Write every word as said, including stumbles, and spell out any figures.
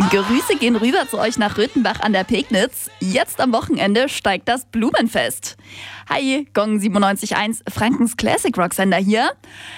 Grüße gehen rüber zu euch nach Röthenbach an der Pegnitz. Jetzt am Wochenende steigt das Blumenfest. Hi, Gong siebenundneunzig Komma eins, Frankens Classic Rock Sender hier.